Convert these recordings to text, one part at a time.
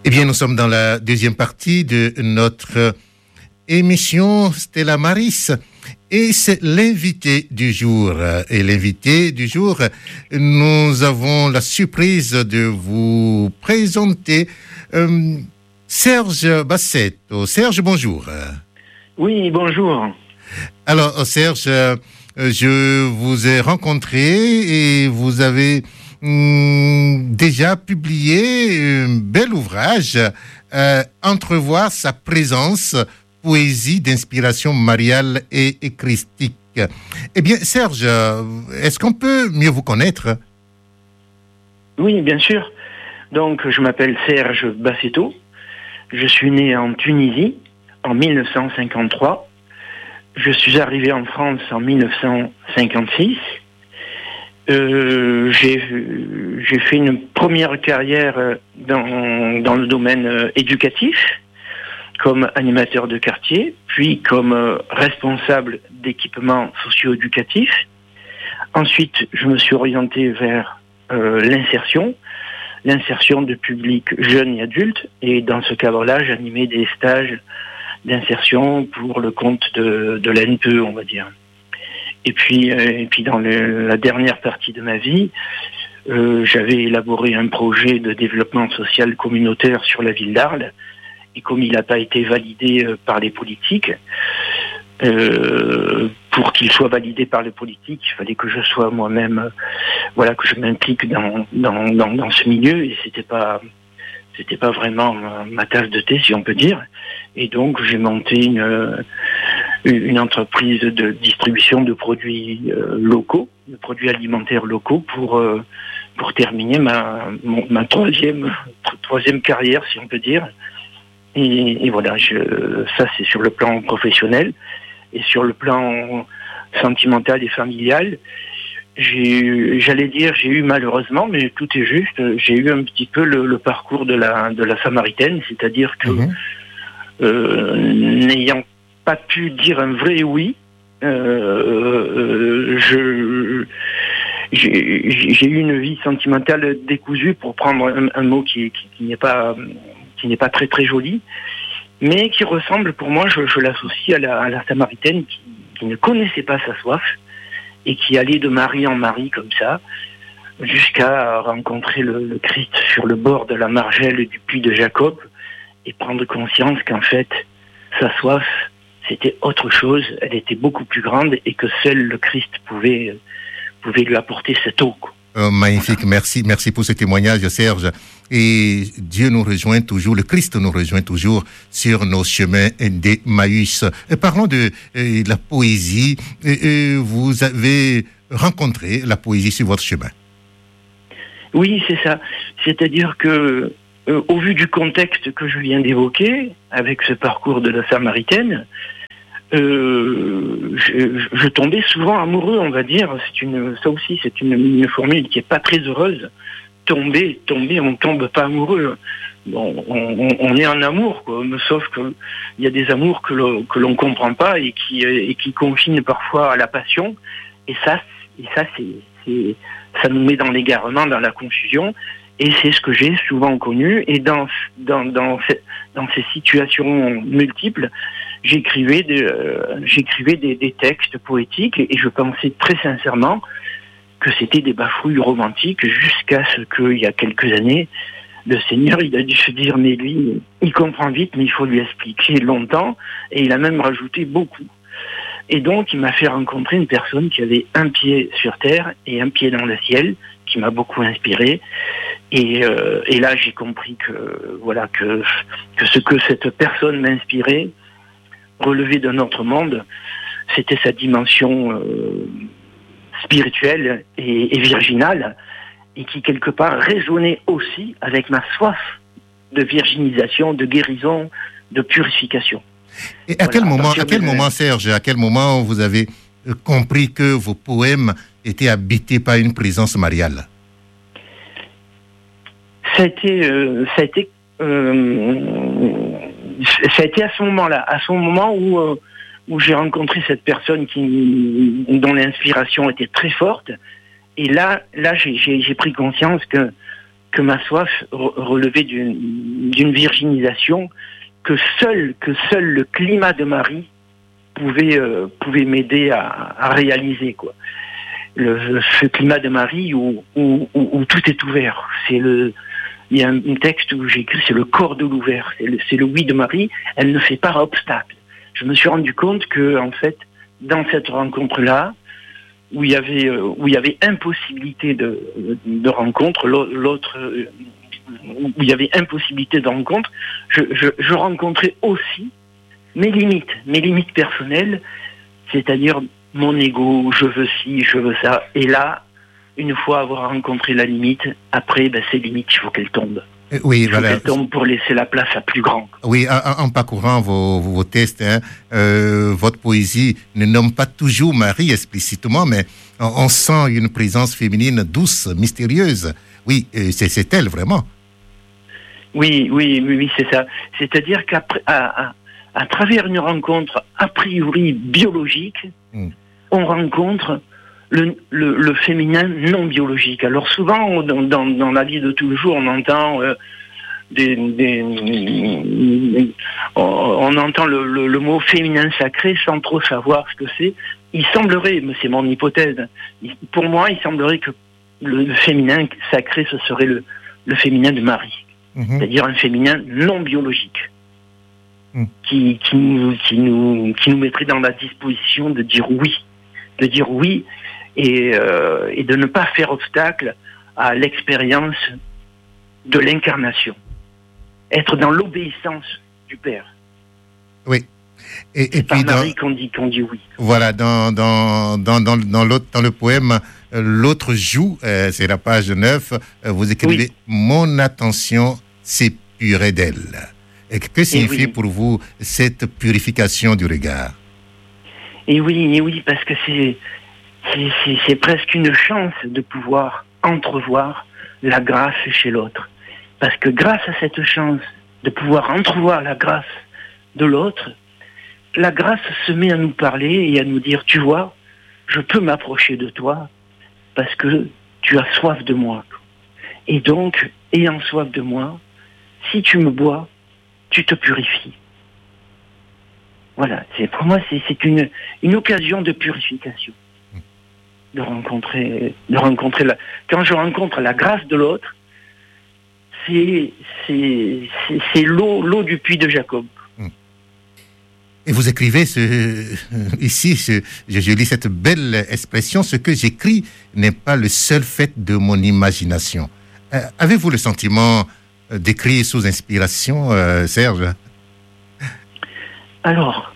Eh bien, nous sommes dans la deuxième partie de notre émission Stella Maris et c'est l'invité du jour. Et l'invité du jour, nous avons la surprise de vous présenter Serge Bassetto. Serge, bonjour. Oui, bonjour. Alors, Serge, je vous ai rencontré et vous avez déjà publié un bel ouvrage, Entrevoir sa présence, poésie d'inspiration mariale et christique. Eh bien, Serge, est-ce qu'on peut mieux vous connaître? Oui, bien sûr. Donc, je m'appelle Serge Bassetto. Je suis né en Tunisie en 1953. Je suis arrivé en France en 1956. J'ai fait une première carrière dans le domaine éducatif, comme animateur de quartier, puis comme responsable d'équipements socio-éducatifs. Ensuite, je me suis orienté vers l'insertion de publics jeunes et adultes. Et dans ce cadre-là, j'animais des stages d'insertion pour le compte de l'ANPE, on va dire. Et puis dans la dernière partie de ma vie, j'avais élaboré un projet de développement social communautaire sur la ville d'Arles. Et comme il n'a pas été validé par les politiques, pour qu'il soit validé par les politiques, il fallait que je sois moi-même, que je m'implique dans ce milieu. Et c'était pas vraiment ma tasse de thé, si on peut dire. Et donc j'ai monté une entreprise de distribution de produits locaux, de produits alimentaires locaux pour terminer ma troisième carrière, si on peut dire. Et voilà, ça c'est sur le plan professionnel. Et sur le plan sentimental et familial, j'ai eu malheureusement, mais tout est juste, j'ai eu un petit peu le parcours de la Samaritaine, c'est-à-dire que n'ayant pas pu dire un vrai oui, j'ai eu une vie sentimentale décousue, pour prendre un mot qui n'est pas très très joli, mais qui ressemble pour moi, je l'associe à la Samaritaine qui ne connaissait pas sa soif et qui allait de mari en mari comme ça, jusqu'à rencontrer le Christ sur le bord de la margelle du puits de Jacob et prendre conscience qu'en fait, sa soif, c'était autre chose, elle était beaucoup plus grande et que seul le Christ pouvait lui apporter cette eau. Magnifique, merci pour ce témoignage, Serge. Et Dieu nous rejoint toujours, le Christ nous rejoint toujours sur nos chemins d'Emmaüs. Parlons de la poésie. Vous avez rencontré la poésie sur votre chemin. Oui, c'est ça. C'est-à-dire que, au vu du contexte que je viens d'évoquer, avec ce parcours de la Samaritaine, je tombais souvent amoureux, on va dire. Ça aussi, c'est une formule qui est pas très heureuse. Tomber, on tombe pas amoureux. Bon, on est en amour, quoi. Sauf que il y a des amours que l'on comprend pas et qui confinent parfois à la passion. Et ça, ça nous met dans l'égarement, dans la confusion. Et c'est ce que j'ai souvent connu. Et dans ces situations multiples, j'écrivais des textes poétiques et je pensais très sincèrement que c'était des bafouilles romantiques, jusqu'à ce qu'il y a quelques années, le Seigneur, il a dû se dire, mais lui, il comprend vite, mais il faut lui expliquer longtemps, et il a même rajouté beaucoup. Et donc, il m'a fait rencontrer une personne qui avait un pied sur terre et un pied dans le ciel, qui m'a beaucoup inspiré. Et là, j'ai compris que ce que cette personne m'inspirait relevait d'un autre monde. C'était sa dimension spirituelle et virginale, et qui quelque part résonnait aussi avec ma soif de virginisation, de guérison, de purification. Et à quel moment, Serge, à quel moment vous avez compris que vos poèmes étaient habités par une présence mariale? Ça a été à ce moment-là, où j'ai rencontré cette personne dont l'inspiration était très forte. Et là, j'ai pris conscience que que ma soif relevait d'une virginisation que seul le climat de Marie pouvait m'aider à réaliser, quoi. Ce climat de Marie où tout est ouvert. Il y a un texte où j'ai écrit, c'est le corps de l'ouvert. C'est le oui de Marie. Elle ne fait pas obstacle. Je me suis rendu compte que, en fait, dans cette rencontre-là, où il y avait impossibilité de rencontre, où il y avait impossibilité de rencontre, je rencontrais aussi mes limites personnelles, c'est-à-dire mon ego, je veux ci, je veux ça. Et là, une fois avoir rencontré la limite, après, ces limites, il faut qu'elles tombent. Oui, il faut qu'elles tombent pour laisser la place à plus grand. Oui, en parcourant vos textes, votre poésie ne nomme pas toujours Marie explicitement, mais on sent une présence féminine douce, mystérieuse. Oui, c'est elle, vraiment. Oui, c'est ça. C'est-à-dire qu'à travers une rencontre a priori biologique, on rencontre le féminin non biologique. Alors souvent, dans la vie de tous les jours, on entend on entend le mot féminin sacré sans trop savoir ce que c'est. Il semblerait, mais c'est mon hypothèse, pour moi, il semblerait que le féminin sacré, ce serait le féminin de Marie. C'est-à-dire un féminin non biologique. Qui nous mettrait dans la disposition de dire oui et de ne pas faire obstacle à l'expérience de l'incarnation, être dans l'obéissance du Père. Oui. Et puis par Marie qu'on dit oui. Voilà, dans le poème L'autre joue, c'est la page 9, vous écrivez Mon attention s'épurait d'elle. Et que signifie pour vous cette purification du regard? Et oui, parce que c'est presque une chance de pouvoir entrevoir la grâce chez l'autre. Parce que grâce à cette chance de pouvoir entrevoir la grâce de l'autre, la grâce se met à nous parler et à nous dire, tu vois, je peux m'approcher de toi parce que tu as soif de moi. Et donc, ayant soif de moi, si tu me bois, tu te purifies. Voilà, pour moi, c'est une occasion de purification. De rencontrer quand je rencontre la grâce de l'autre, c'est l'eau du puits de Jacob. Et vous écrivez ici, je lis cette belle expression, ce que j'écris n'est pas le seul fait de mon imagination. Avez-vous le sentiment d'écrire sous inspiration, Serge? Alors,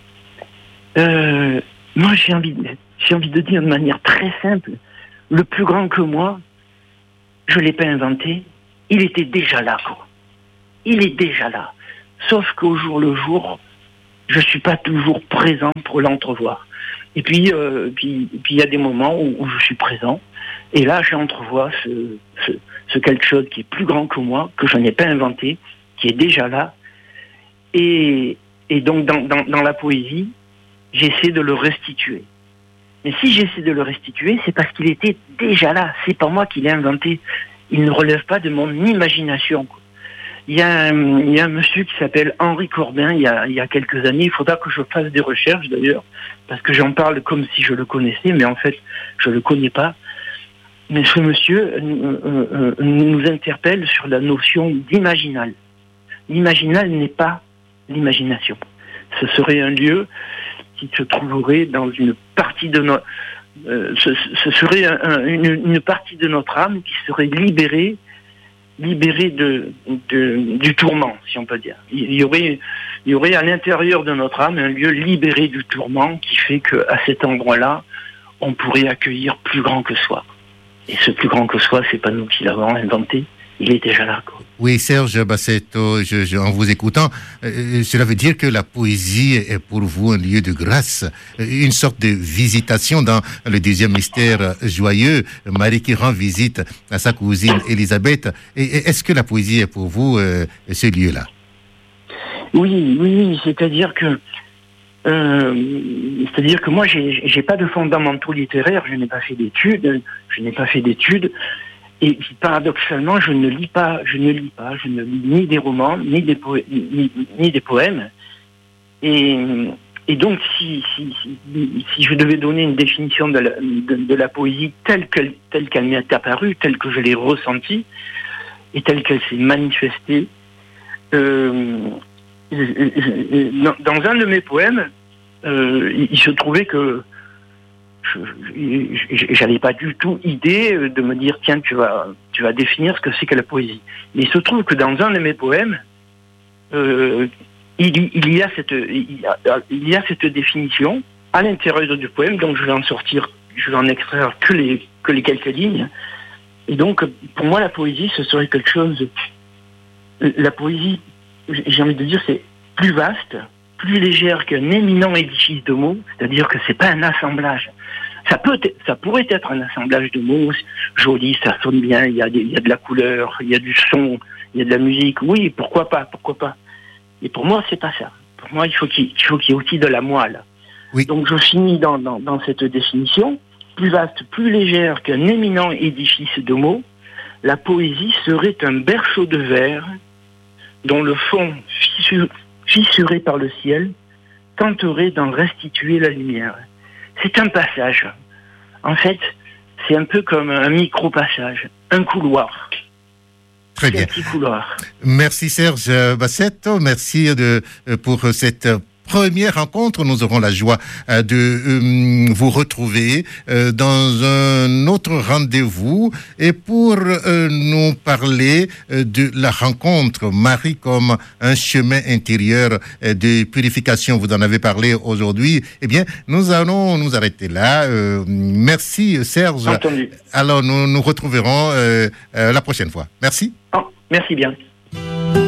moi j'ai envie de dire de manière très simple, le plus grand que moi, je l'ai pas inventé, il était déjà là, quoi. Il est déjà là. Sauf qu'au jour le jour, je suis pas toujours présent pour l'entrevoir. Et puis il y a des moments où je suis présent, et là j'entrevois ce quelque chose qui est plus grand que moi, que je n'ai pas inventé, qui est déjà là. Et donc dans la poésie, j'essaie de le restituer. Mais si j'essaie de le restituer, c'est parce qu'il était déjà là. C'est pas moi qui l'ai inventé. Il ne relève pas de mon imagination, quoi. Il y a un monsieur qui s'appelle Henri Corbin, il y a quelques années. Il faudra que je fasse des recherches, d'ailleurs, parce que j'en parle comme si je le connaissais, mais en fait, je le connais pas. Mais ce monsieur nous interpelle sur la notion d'imaginal. L'imaginal n'est pas l'imagination. Ce serait un lieu qui se trouverait dans une partie de notre... ce serait une partie de notre âme qui serait libérée du tourment, si on peut dire. Il y aurait à l'intérieur de notre âme un lieu libéré du tourment qui fait qu'à cet endroit-là, on pourrait accueillir plus grand que soi. Et ce plus grand que soi, c'est pas nous qui l'avons inventé, il est déjà là, quoi. Oui, Serge Bassetto, en vous écoutant, cela veut dire que la poésie est pour vous un lieu de grâce, une sorte de visitation dans le deuxième mystère joyeux, Marie qui rend visite à sa cousine Élisabeth. Et est-ce que la poésie est pour vous ce lieu-là? Oui, c'est-à-dire que moi, j'ai pas de fondamentaux littéraires, je n'ai pas fait d'études, Et paradoxalement, je ne lis ni des romans, ni des poèmes. Et donc, si je devais donner une définition de la poésie telle qu'elle m'est apparue, telle que je l'ai ressentie, et telle qu'elle s'est manifestée, dans un de mes poèmes, il se trouvait que j'avais pas du tout idée de me dire tiens, tu vas définir ce que c'est que la poésie. Mais il se trouve que dans un de mes poèmes, il y a cette définition à l'intérieur du poème, donc je vais en extraire que les quelques lignes. Et donc, pour moi, la poésie, ce serait quelque chose. La poésie, j'ai envie de dire, c'est plus vaste, plus légère qu'un éminent édifice de mots, c'est-à-dire que c'est pas un assemblage. Ça pourrait être un assemblage de mots joli, ça sonne bien, il y a de la couleur, il y a du son, il y a de la musique. Oui, pourquoi pas. Et pour moi, c'est pas ça. Pour moi, il faut qu'il y ait aussi de la moelle. Oui. Donc, je finis dans cette définition. Plus vaste, plus légère qu'un éminent édifice de mots, la poésie serait un berceau de verre dont le fond fissuré par le ciel tenterait d'en restituer la lumière. C'est un passage. En fait, c'est un peu comme un micro-passage, un couloir. Très bien. Un petit couloir. Merci Serge Bassetto, merci pour cette première rencontre. Nous aurons la joie de vous retrouver dans un autre rendez-vous et pour nous parler de la rencontre Marie comme un chemin intérieur de purification. Vous en avez parlé aujourd'hui. Eh bien, nous allons nous arrêter là. Merci Serge. Entendu. Alors, nous nous retrouverons la prochaine fois. Merci. Oh, merci bien.